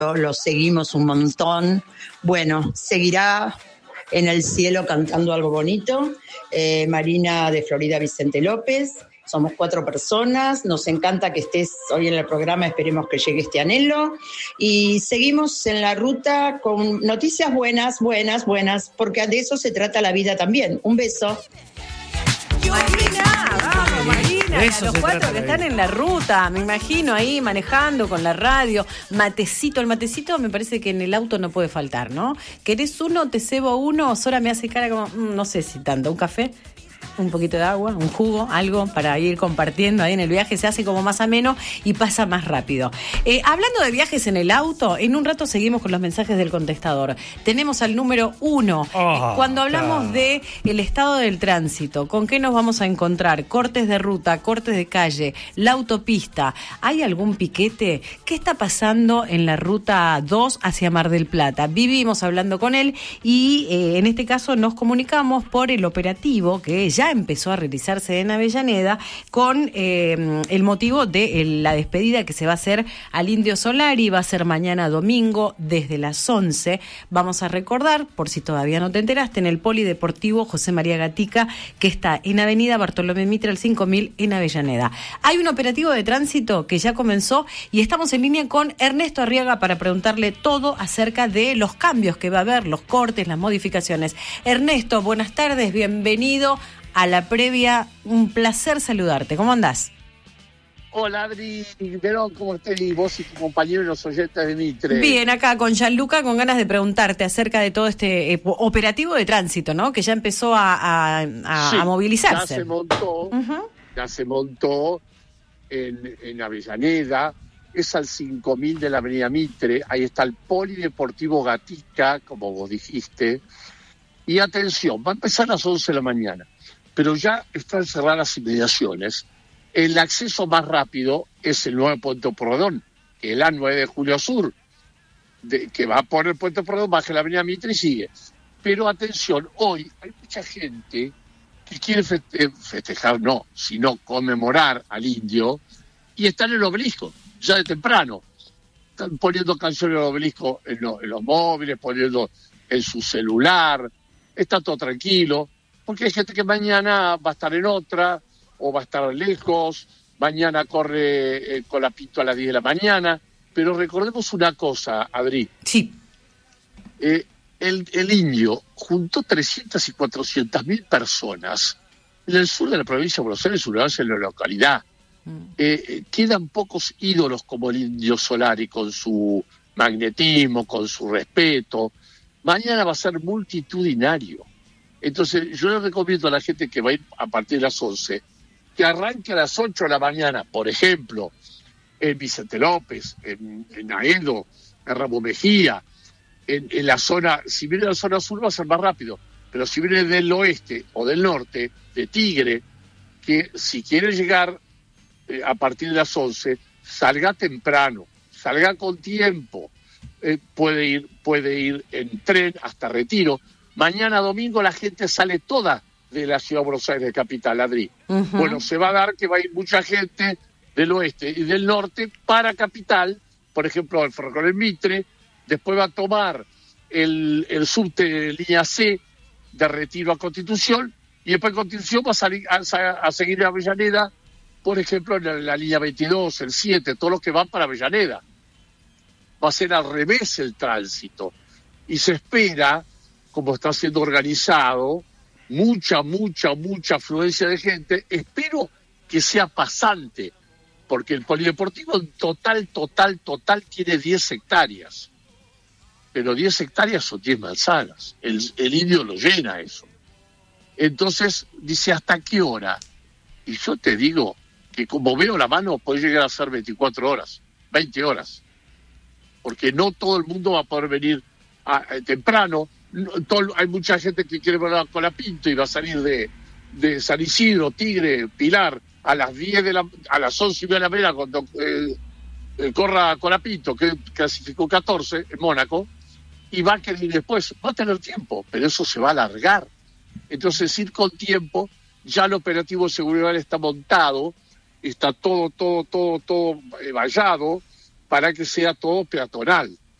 lo seguimos un montón. Bueno, seguirá en el cielo cantando algo bonito. Marina de Florida Vicente López. Somos 4 personas, nos encanta que estés hoy en el programa, esperemos que llegue este anhelo. Y seguimos en la ruta con noticias buenas, porque de eso se trata la vida también. Un beso. Marina, vamos Marina, a los 4 que están en la ruta, me imagino ahí manejando con la radio, matecito, el matecito me parece que en el auto no puede faltar, ¿no? ¿Querés uno, te cebo uno? Sora me hace cara como, no sé si tanto, ¿un café? Un poquito de agua, un jugo, algo para ir compartiendo ahí en el viaje, se hace como más ameno y pasa más rápido. Hablando de viajes en el auto, en un rato seguimos con los mensajes del contestador. Tenemos al número 1. Cuando hablamos de el estado del tránsito, ¿con qué nos vamos a encontrar? Cortes de ruta, cortes de calle, la autopista. ¿Hay algún piquete? ¿Qué está pasando en la ruta 2 hacia Mar del Plata? Vivimos hablando con él y en este caso nos comunicamos por el operativo que ya empezó a realizarse en Avellaneda con el motivo de la despedida que se va a hacer al Indio Solari. Va a ser mañana domingo desde las 11. Vamos a recordar, por si todavía no te enteraste, en el Polideportivo José María Gatica, que está en Avenida Bartolomé Mitre al 5000 en Avellaneda. Hay un operativo de tránsito que ya comenzó y estamos en línea con Ernesto Arriaga para preguntarle todo acerca de los cambios que va a haber, los cortes, las modificaciones. Ernesto, buenas tardes, bienvenido a la previa, un placer saludarte. ¿Cómo andás? Hola Adri, Verón, ¿cómo estás? Y vos y tu compañero y los oyentes de Mitre. Bien, acá con Gianluca, con ganas de preguntarte acerca de todo este operativo de tránsito, ¿no? Que ya empezó a movilizarse. Ya se montó en Avellaneda, es al 5000 de la Avenida Mitre, ahí está el Polideportivo Gatica, como vos dijiste, y atención, va a empezar a las 11 de la mañana. Pero ya están cerradas las inmediaciones. El acceso más rápido es el nuevo Puente Porredón, que es la 9 de Julio Sur, que va por el Puente Porredón, baja la Avenida Mitre y sigue. Pero atención, hoy hay mucha gente que quiere festejar, no, sino conmemorar al indio, y está en el obelisco, ya de temprano. Están poniendo canciones del obelisco en los móviles, poniendo en su celular, está todo tranquilo. Porque hay gente que mañana va a estar en otra, o va a estar lejos, mañana corre Colapinto a las 10 de la mañana, pero recordemos una cosa, Adri. Sí. El indio juntó 300 y 400 mil personas en el sur de la provincia de Buenos Aires, en la localidad. Quedan pocos ídolos como el Indio Solari, con su magnetismo, con su respeto. Mañana va a ser multitudinario. Entonces, yo le recomiendo a la gente que va a ir a partir de las 11, que arranque a las 8 de la mañana, por ejemplo, en Vicente López, en Aedo, en Ramos Mejía, en la zona, si viene de la zona sur va a ser más rápido, pero si viene del oeste o del norte, de Tigre, que si quiere llegar a partir de las 11, salga temprano, salga con tiempo, puede ir en tren hasta Retiro. Mañana domingo la gente sale toda de la ciudad de Buenos Aires, de capital, Adri. Uh-huh. Bueno, se va a dar que va a ir mucha gente del oeste y del norte para capital, por ejemplo, el ferrocarril Mitre, después va a tomar el subte línea C de Retiro a Constitución, y después Constitución va a seguir a Avellaneda, por ejemplo, en la línea 22, el 7, todos los que van para Avellaneda. Va a ser al revés el tránsito. Y se espera, como está siendo organizado, mucha afluencia de gente. Espero que sea pasante, porque el polideportivo en total tiene 10 hectáreas. Pero 10 hectáreas son 10 manzanas. El indio lo llena eso. Entonces, dice, ¿hasta qué hora? Y yo te digo que como veo la mano, puede llegar a ser 24 horas, 20 horas. Porque no todo el mundo va a poder venir temprano. Hay mucha gente que quiere ver a Colapinto y va a salir de San Isidro, Tigre, Pilar, a las 11 de la mañana, cuando corra Colapinto, que clasificó 14 en Mónaco, y va a querer después. Va a tener tiempo, pero eso se va a alargar. Entonces, ir con tiempo, ya el operativo de seguridad está montado, está todo vallado para que sea todo peatonal.